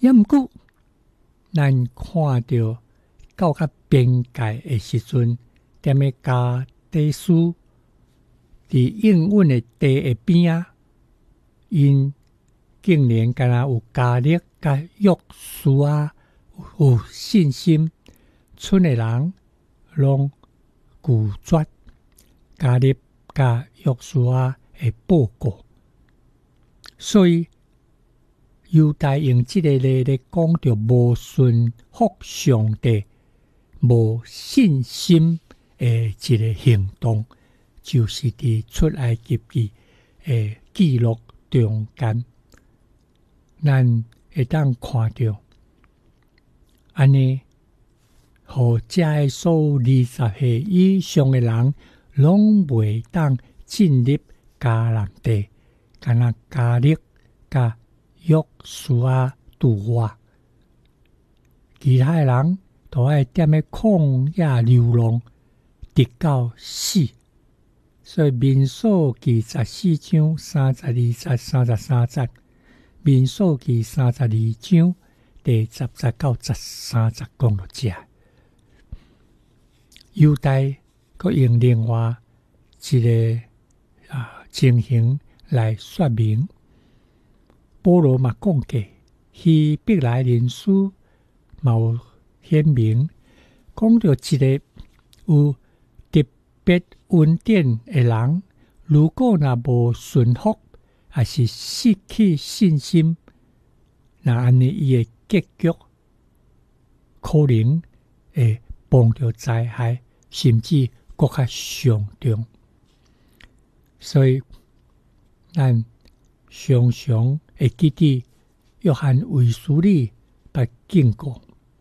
也毋过，咱看到到较边界的时阵，踮咧加地书伫应允的地下边啊，因竟然敢若有加力甲约书亚有信心，村的人拢拒绝加力甲约书亚的报告，所以犹大用这个例来讲着无顺服上帝、无信心的一个行动，就是伫出埃及记的记录中间，咱会当看到，安尼，互遮的所有20岁以上的人，拢袂当进入迦南地，敢若加勒甲约书亚除外，其他的人都爱踮咧旷野流浪，直到死。所以民数记14章32节、33节，民数记32章第10节到13节讲到这。犹大佫用另外一个情形来说明，保罗嘛讲过，希伯来人书嘛有显明，讲到一个有特别恩典的人，如果若无顺服，还是失去信心，那安尼伊的结局可能会碰到灾害，甚至更较严重。所以咱常常会记得约翰卫斯理捌警告，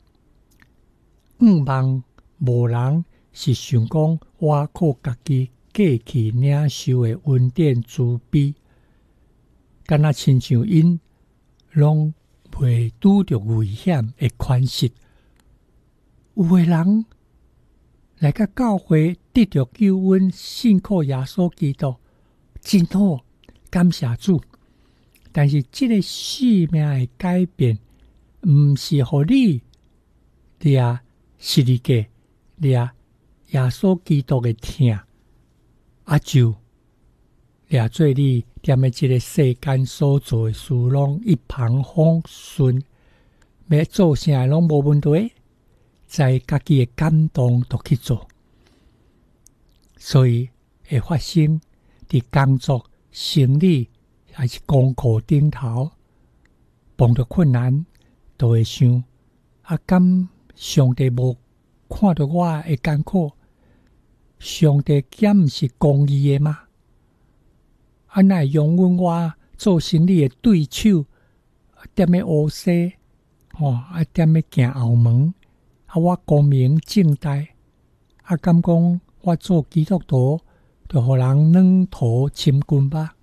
望无人是想讲我靠家己过去领受的恩典慈悲，敢若亲像因拢袂拄着危险的款式。有的人来到教会得着救恩，信靠耶稣基督，真好，感谢主。但是这个生命的改变，毋是互你掠十字架、掠耶稣基督的疼，就掠做你踮咧这个世间所做的事，拢一帆风顺，要做啥拢无问题，在家己的感动都去做，所以会发生伫工作、生理还是功课顶头碰到困难，都会想敢上帝无看到我的艰苦，上帝敢毋是公义的吗？哪会容忍我做生理的对手，踮咧乌西，踮咧行后门，我光明正大，敢讲我做基督徒，就互人软土深棍吧？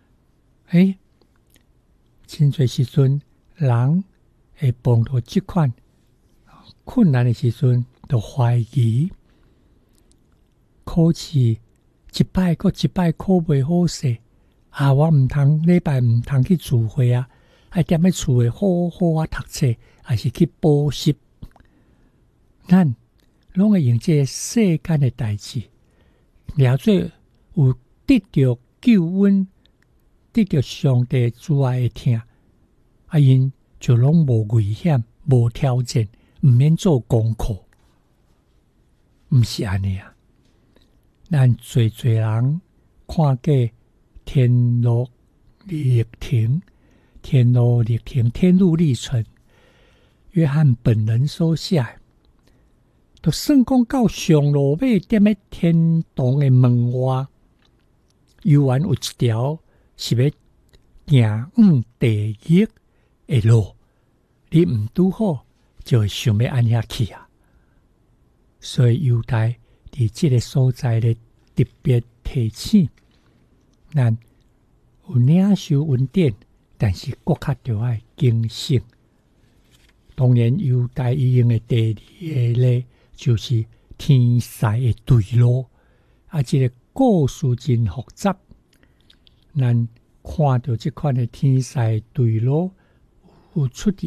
真侪时阵，人会碰到这款困难的时阵，就怀疑，考试一摆搁一摆考袂好势，我毋通礼拜毋通去聚会啊，还踮咧厝诶好好读册，还是去补习。咱拢会用这世间的代志，了做有得到救恩，得到上帝主爱的听，因就拢无危险、无挑战，毋免做功课。毋是安尼啊！咱侪人看过天路历程，天路历程，约翰本人所写，就算讲到上路尾踮咧天堂的门外，犹原有一条是要行地狱的路，你毋拄好，就会想要按遐去啊。所以犹大伫这个所在咧特别提醒，咱有领受恩典，但是搁较着爱警醒。当然，犹大伊用的第二个咧，就是天使的对路。这个故事真复杂，咱看到这款的天使对路有出伫